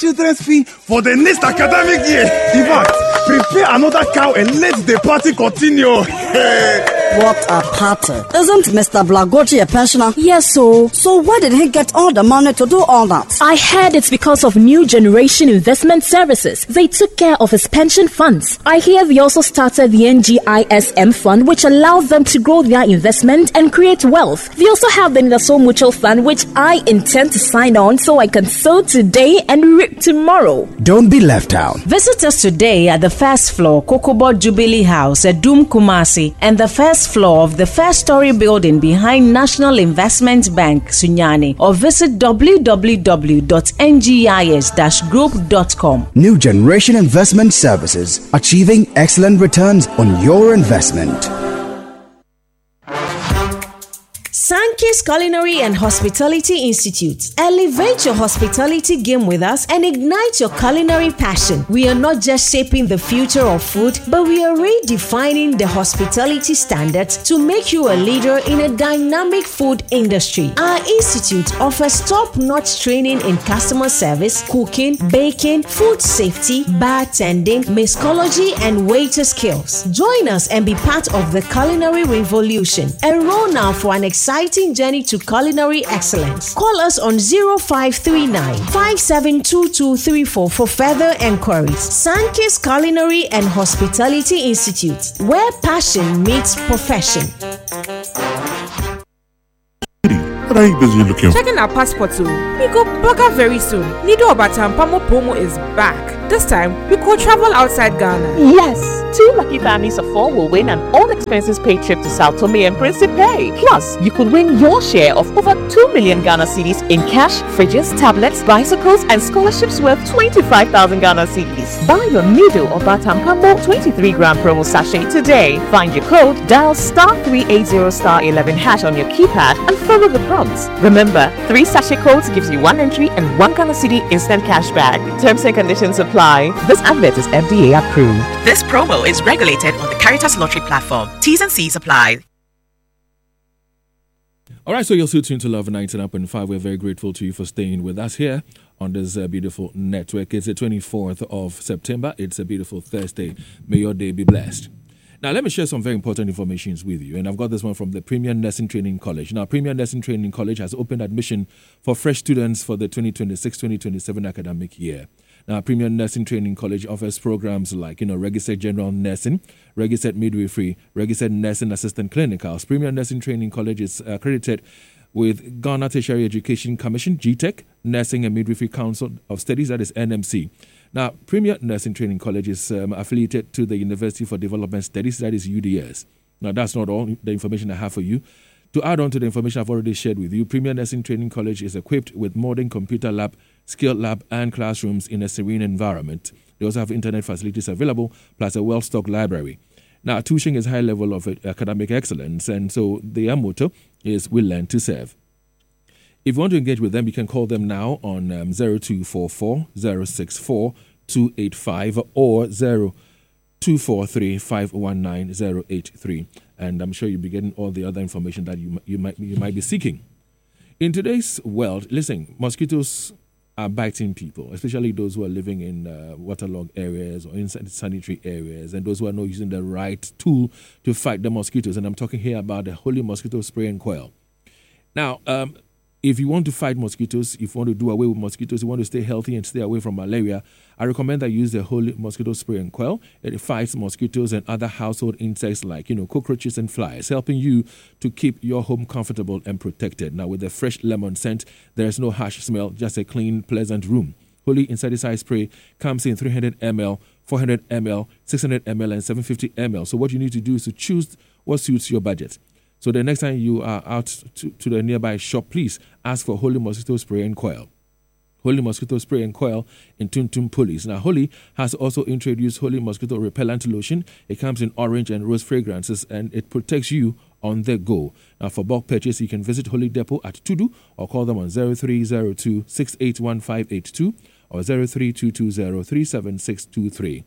children's fee for the next academic year. In fact, prepare another cow and let the party continue. What a party. Isn't Mr. Blagoji a pensioner? Yes, So where did he get all the money to do all that? I heard it's because of New Generation Investment Services. They took care of his pension funds. I hear they also started the NGISM fund, which allows them to grow their investment and create wealth. They also have the Nidaso Mutual Fund, which I intend to sign on so I can sow today and reap tomorrow. Don't be left out. Visit us today at the first floor, Kokobo Jubilee House at Doom Kumasi, and the first floor of the first-story building behind National Investment Bank, Sunyani, or visit www.ngis-group.com. New Generation Investment Services, achieving excellent returns on your investment. Sankey's Culinary and Hospitality Institute. Elevate your hospitality game with us and ignite your culinary passion. We are not just shaping the future of food, but we are redefining the hospitality standards to make you a leader in a dynamic food industry. Our institute offers top-notch training in customer service, cooking, baking, food safety, bartending, mixology, and waiter skills. Join us and be part of the culinary revolution. Enroll now for an exciting journey to culinary excellence. Call us on 0539 572234 for further enquiries. Sankey's Culinary and Hospitality Institute, where passion meets profession. What are you busy looking for? Checking our passports. We go Baga very soon. Nido Obatampamo promo is back. This time, we could travel outside Ghana. Yes! 2 lucky families of 4 will win an all-expenses-paid trip to Sao Tome and Principe. Plus, you could win your share of over 2 million Ghana cedis in cash, fridges, tablets, bicycles, and scholarships worth 25,000 Ghana cedis. Buy your Nido or Batampambo 23-gram promo sachet today. Find your code, dial *380*11# on your keypad, and follow the prompts. Remember, 3 sachet codes gives you 1 entry and 1 Ghana cedi instant cash back. Terms and conditions apply. This advert is FDA approved. This promo is regulated on the Caritas Lottery platform. T's and C's apply. All right, so you're still tuned to Love 99.5. We're very grateful to you for staying with us here on this beautiful network. It's the 24th of September. It's a beautiful Thursday. May your day be blessed. Now, let me share some very important information with you. And I've got this one from the Premier Nursing Training College. Now, Premier Nursing Training College has opened admission for fresh students for the 2026-2027 academic year. Now, Premier Nursing Training College offers programs like, registered general nursing, registered midwifery, registered nursing assistant clinicals. Premier Nursing Training College is accredited with Ghana Tertiary Education Commission, GTEC, Nursing and Midwifery Council of Studies, that is NMC. Now, Premier Nursing Training College is affiliated to the University for Development Studies, that is UDS. Now, that's not all the information I have for you. To add on to the information I've already shared with you, Premier Nursing Training College is equipped with modern computer lab, skill lab, and classrooms in a serene environment. They also have internet facilities available, plus a well-stocked library. Now, tuition is high level of academic excellence, and so their motto is "We learn to serve." If you want to engage with them, you can call them now on 0244 064 285 or 0243 519 083. And I'm sure you'll be getting all the other information that you might be seeking. In today's world, listen, mosquitoes are biting people, especially those who are living in waterlogged areas or in sanitary areas, and those who are not using the right tool to fight the mosquitoes. And I'm talking here about the Holy Mosquito Spray and Coil. Now, if you want to fight mosquitoes, if you want to do away with mosquitoes, you want to stay healthy and stay away from malaria, I recommend that you use the Holy Mosquito Spray and Coil. It fights mosquitoes and other household insects like, cockroaches and flies, helping you to keep your home comfortable and protected. Now, with the fresh lemon scent, there is no harsh smell, just a clean, pleasant room. Holy Insecticide Spray comes in 300 ml, 400 ml, 600 ml, and 750 ml. So what you need to do is to choose what suits your budget. So the next time you are out to the nearby shop, please ask for Holy Mosquito Spray and Coil. Holy Mosquito Spray and Coil in Tuntum Police. Now, Holy has also introduced Holy Mosquito Repellent Lotion. It comes in orange and rose fragrances, and it protects you on the go. Now, for bulk purchase, you can visit Holy Depot at Tudu or call them on 0302 681582 or 03220 37623.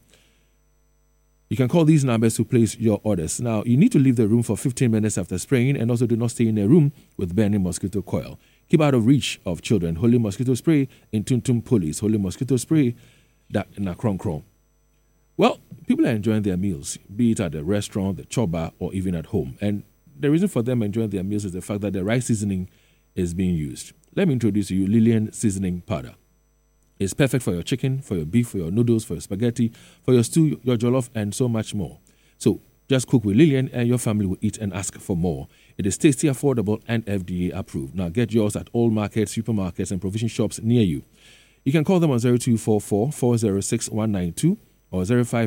You can call these numbers to place your orders. Now, you need to leave the room for 15 minutes after spraying, and also do not stay in a room with burning mosquito coil. Keep out of reach of children. Holy mosquito spray in Tuntum Police. Holy mosquito spray that in a kron. Well, people are enjoying their meals, be it at the restaurant, the choba, or even at home. And the reason for them enjoying their meals is the fact that the right seasoning is being used. Let me introduce to you Lillian seasoning powder. It's perfect for your chicken, for your beef, for your noodles, for your spaghetti, for your stew, your jollof, and so much more. So just cook with Lillian and your family will eat and ask for more. It is tasty, affordable, and FDA approved. Now get yours at all markets, supermarkets, and provision shops near you. You can call them on 0244 406 192 or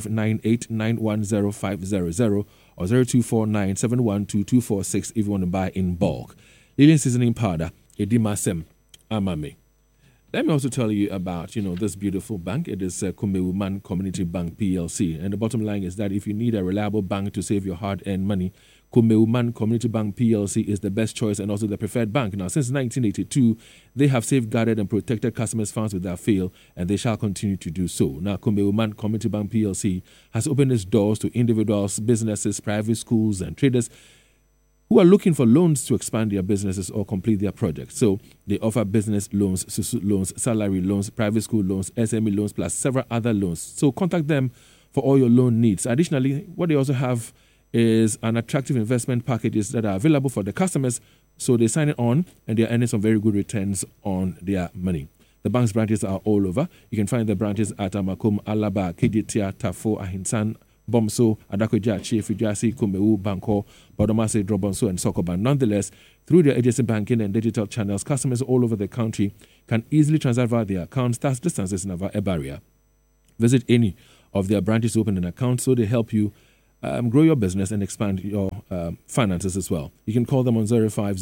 0598910500 or 0249 712 if you want to buy in bulk. Lillian seasoning powder, Edimasem Amame. Let me also tell you about, this beautiful bank. It is Kumeuman Community Bank PLC. And the bottom line is that if you need a reliable bank to save your hard-earned money, Kumeuman Community Bank PLC is the best choice and also the preferred bank. Now, since 1982, they have safeguarded and protected customers' funds without fail, and they shall continue to do so. Now, Kumeuman Community Bank PLC has opened its doors to individuals, businesses, private schools, and traders who are looking for loans to expand their businesses or complete their projects. So they offer business loans, susu loans, salary loans, private school loans, SME loans, plus several other loans. So contact them for all your loan needs. Additionally, what they also have is an attractive investment packages that are available for the customers. So they sign it on and they're earning some very good returns on their money. The bank's branches are all over. You can find the branches at Amakum, Alaba, Kejitia, Tafo, Ahinsan, Bomso, Adakoja, Chief, Fujasi, Kumeu, Banko, Bodomase, Drobonso, and Sokoban. Nonetheless, through their agency banking and digital channels, customers all over the country can easily transact via their accounts. That's distances never a barrier. Visit any of their branches to open an account so they help you grow your business and expand your finances as well. You can call them on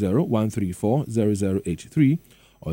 050-134-0083 or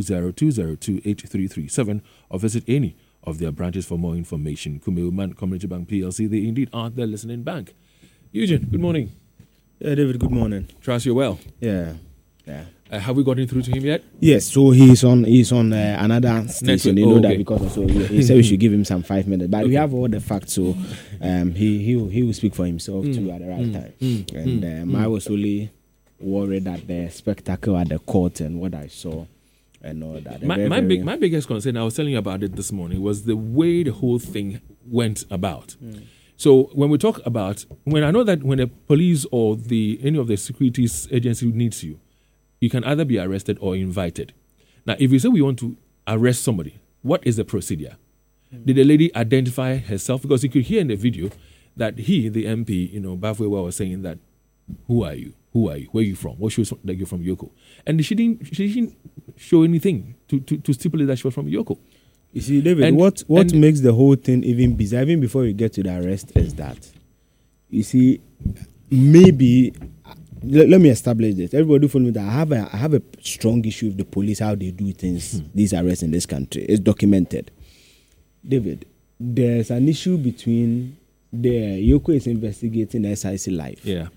020-202-8337 or visit any of their branches for more information. Kumeuman Community Bank PLC, they indeed are the listening bank. Eugene, good morning. Yeah, David, good morning. Trust you're well. Yeah. Have we gotten through to him yet? Yes, so he's on another station. You know that because also he said we should give him some 5 minutes. But we have all the facts, so he will speak for himself too at the right time. And I was only worried at the spectacle at the court and what I saw. And all that. My biggest concern, I was telling you about it this morning, was the way the whole thing went about. So when we talk about, when I know that when the police or any of the securities agency needs you, you can either be arrested or invited. Now, if you say we want to arrest somebody, what is the procedure? Did the lady identify herself? Because you could hear in the video that the MP, Bafwewa was saying that, who are you? Who are you? Where are you from? What shows that you're from Yoko? And she didn't show anything to stipulate that she was from Yoko. You see, David, what makes the whole thing even bizarre, even before you get to the arrest, is that, you see, maybe, let me establish this. Everybody follow me that I have a strong issue with the police, how they do things, these arrests in this country. It's documented. David, there's an issue between Yoko is investigating SIC Life. Yeah.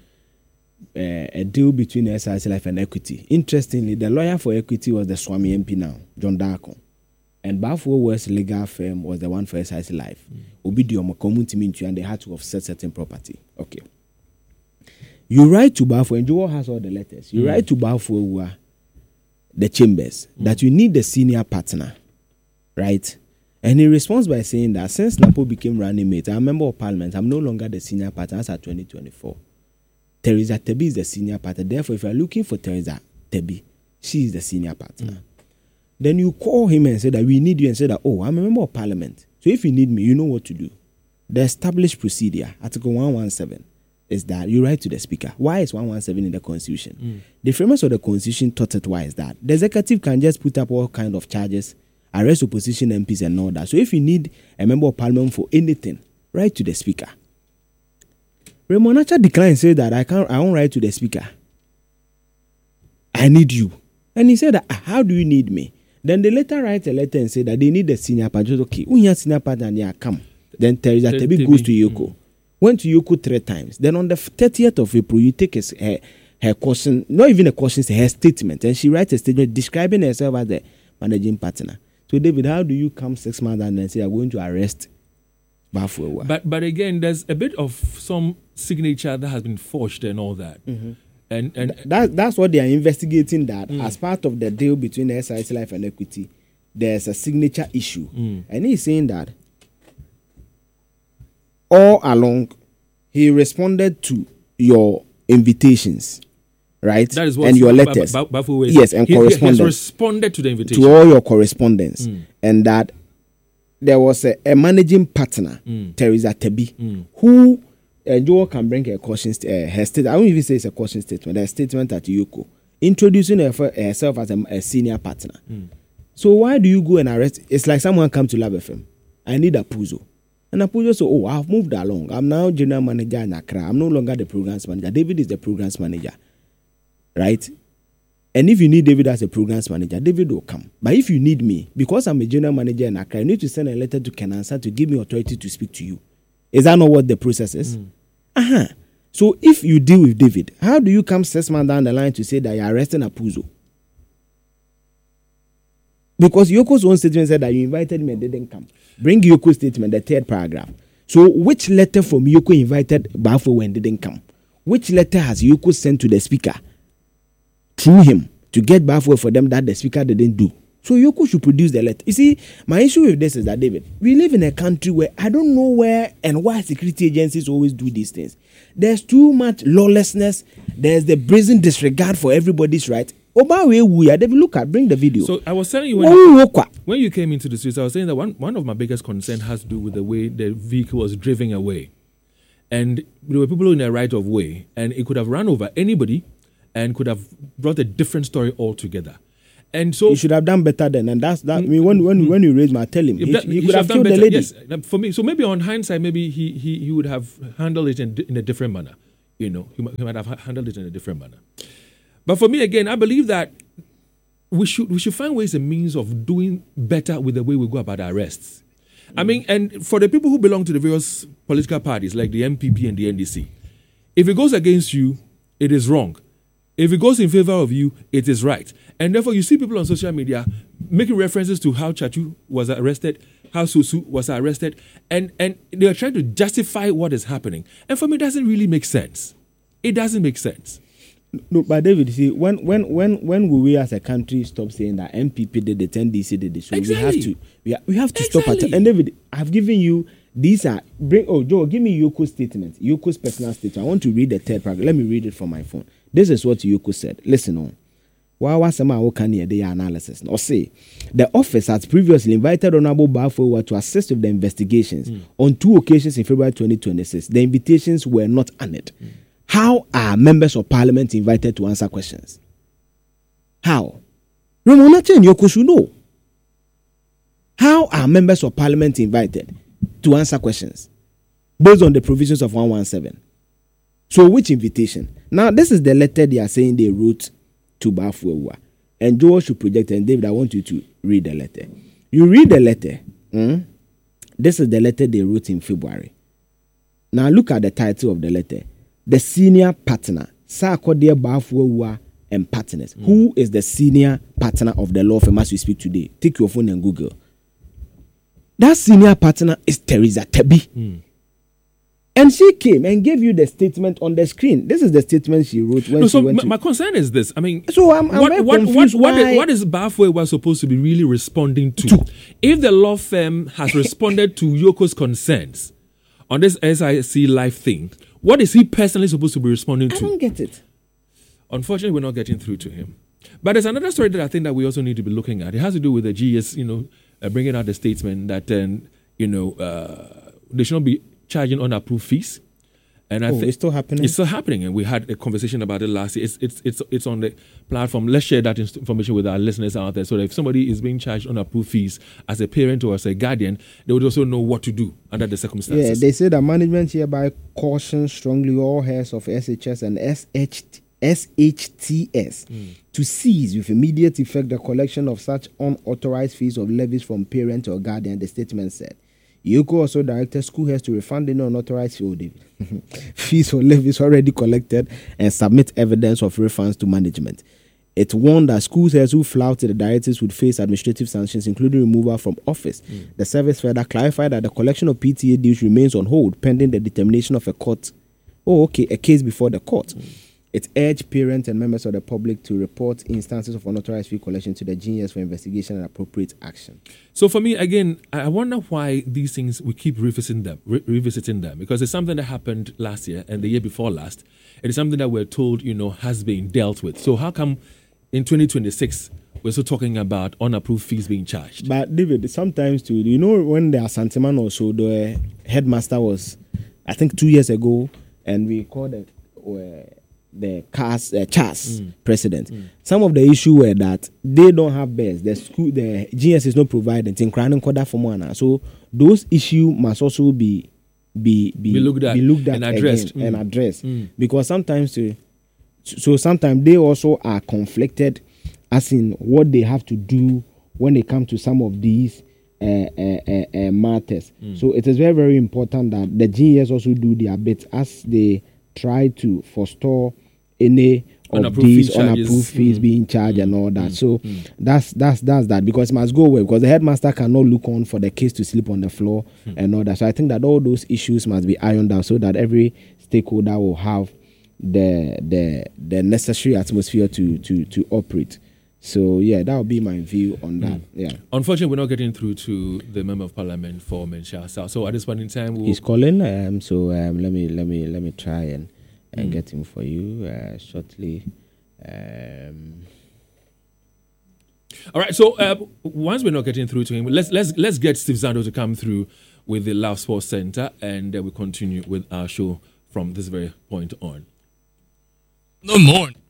A deal between SIC Life and Equity. Interestingly, the lawyer for Equity was the Swami MP now, John Darko. And Bafo West legal firm was the one for SIC Life. Obidio community and they had to offset certain property. Okay. You write to Bafo, and Joe has all the letters. You write to Bafo, the chambers, that you need the senior partner, right? And he responds by saying that since Napo became running mate, I'm a member of parliament, I'm no longer the senior partner as at 2024. Teresa Tebi is the senior partner. Therefore, if you're looking for Teresa Tebi, she is the senior partner. Then you call him and say that we need you and say that, I'm a member of parliament. So if you need me, you know what to do. The established procedure, Article 117, is that you write to the speaker. Why is 117 in the constitution? The framers of the constitution taught it why is that. The executive can just put up all kind of charges, arrest opposition MPs and all that. So if you need a member of parliament for anything, write to the speaker. Raymond Nacha declined, said that I won't write to the speaker. I need you. And he said that, how do you need me? Then they later write a letter and say that they need a senior partner. Okay, when you have senior partner, yeah, come. Then Teresa Tebi goes to Yoko. Went to Yoko 3 times. Then on the 30th of April, you take her caution, not even a caution, her statement. And she writes a statement describing herself as the managing partner. So David, how do you come 6 months and then say you're going to arrest Bafwewa? But again, there's a bit of some signature that has been forged and all that. And that's what they are investigating. That as part of the deal between the SIC Life and Equity, there's a signature issue, and he's saying that all along he responded to your invitations, right? That is what and your letters. Yes, and correspondence. He has responded to the invitation. To all your correspondence. And that there was a managing partner, Teresa Tebi, who Joel can bring her caution her statement. I won't even say it's a caution statement, a statement at Yoko, introducing herself as a senior partner. So why do you go and arrest? It's like someone come to Lab FM. I need a Puzo. And Apujo said, oh, I've moved along. I'm now general manager in Accra. I'm no longer the programs manager. David is the programs manager. Right? And if you need David as a programs manager, David will come. But if you need me, because I'm a general manager in Accra, you need to send a letter to Kenansa to give me authority to speak to you. Is that not what the process is? So if you deal with David, how do you come 6 months down the line to say that you're arresting Apuzo? Because Yoko's own statement said that you invited me and didn't come. Bring Yoko's statement, the 3rd paragraph. So which letter from Yoko invited Bafo when didn't come? Which letter has Yoko sent to the speaker through him to get Bafo for them that the speaker didn't do? So Yoko should produce the letter. You see, my issue with this is that, David, we live in a country where I don't know where and why security agencies always do these things. There's too much lawlessness. There's the brazen disregard for everybody's right. Look at, bring the video. So I was telling you when you came into the streets, I was saying that one of my biggest concerns has to do with the way the vehicle was driven away. And there were people in the right of way, and it could have run over anybody and could have brought a different story altogether. And so he should have done better then. And that's that. I mean, when you raise my, tell him he could have killed the lady. Yes, for me. So maybe on hindsight, maybe he would have handled it in a different manner. You know, he might have handled it in a different manner. But for me, again, I believe that we should find ways and means of doing better with the way we go about our arrests. I mean, and for the people who belong to the various political parties, like the MPP and the NDC, if it goes against you, it is wrong. If it goes in favor of you, it is right. And therefore, you see people on social media making references to how Chachu was arrested, how Susu was arrested, and they are trying to justify what is happening. And for me, it doesn't really make sense. It doesn't make sense. No, but David, you see, when will we as a country stop saying that MPP did it, NDC did it? So exactly. we have to stop at. And David, I've given you these are Joe, give me Yoko's statement, Yoko's personal statement. I want to read the 3rd paragraph. Let me read it from my phone. This is what Yoko said. Listen on. Analysis. Or say the office has previously invited Honorable Bafo to assist with the investigations on 2 occasions in February 2026. The invitations were not honored. How are members of parliament invited to answer questions? How? Ramonache and Yoko should know. How are members of parliament invited to answer questions based on the provisions of 117? So which invitation? Now, this is the letter they are saying they wrote to Bafuwa. And Joel should project, and David, I want you to read the letter. You read the letter. This is the letter they wrote in February. Now, look at the title of the letter. The senior partner, Sarkodie Bafuwa and Partners. Who is the senior partner of the law firm as we speak today? Take your phone and Google. That senior partner is Teresa Tebi. And she came and gave you the statement on the screen. This is the statement she wrote when she went my concern is this. I mean, so I'm very confused. What is Bafuwa supposed to be really responding to? If the law firm has responded to Yoko's concerns on this SIC Life thing, what is he personally supposed to be responding to? I don't get it. Unfortunately, we're not getting through to him. But there's another story that I think that we also need to be looking at. It has to do with the GS, bringing out the statement that, they should not be charging unapproved fees. And I think it's still happening. It's still happening, and we had a conversation about it last year. It's on the platform. Let's share that information with our listeners out there, so that if somebody is being charged unapproved fees as a parent or as a guardian, they would also know what to do under the circumstances. Yeah, they say that management hereby cautions strongly all heads of SHS and SHTS to cease with immediate effect the collection of such unauthorized fees or levies from parent or guardian. The statement said. Yoko also directed school heads to refund the unauthorized fees or levies already collected and submit evidence of refunds to management. It warned that school heads who flouted the directives would face administrative sanctions, including removal from office. The service further clarified that the collection of PTA dues remains on hold pending the determination of a case before the court. It urged parents and members of the public to report instances of unauthorized fee collection to the GES for investigation and appropriate action. So for me, again, I wonder why these things, we keep revisiting them, because it's something that happened last year and the year before last. It is something that we're told, has been dealt with. So how come in 2026, we're still talking about unapproved fees being charged? But David, sometimes too, when the Asanteman or so, the headmaster was, I think 2 years ago, and we called it the CHAS president. Some of the issue were that they don't have beds. The GS is not providing. So those issues must also be looked at and addressed. Because sometimes sometimes they also are conflicted as in what they have to do when they come to some of these matters. So it is very, very important that the GS also do their bit as they try to forestall any of these unapproved fees being charged and all that. So that's that, because it must go away, because the headmaster cannot look on for the kids to sleep on the floor and all that. So I think that all those issues must be ironed out so that every stakeholder will have the necessary atmosphere to operate. So yeah, that would be my view on that. Yeah. Unfortunately, we're not getting through to the Member of Parliament for Menchia South. So at this point in time, he's calling. Let me try and get him for you shortly. All right. So once we're not getting through to him, let's get Steve Zando to come through with the Love Sports Center, and we continue with our show from this very point on. No more.